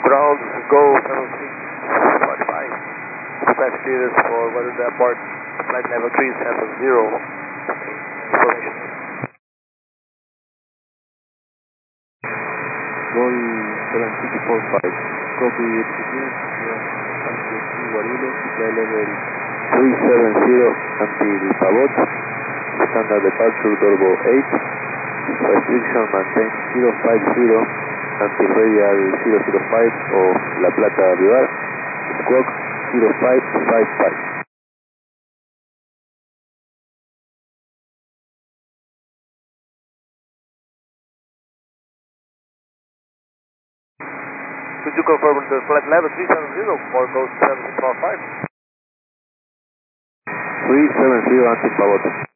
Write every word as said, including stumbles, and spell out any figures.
ground, go seven six forty-five. Request clearance for weather airport, flight level three seven zero. Information. Gol seven six four five. Copy experience. Guarulhos, flight level three seven zero until Pavot. Standard departure turbo eight. Restriction maintain zero five zero until radial zero zero five of La Plata Vivar. Squawk zero five five five. Could you confirm the flight level three seven zero for code seven six four five? three seven zero until Pavot.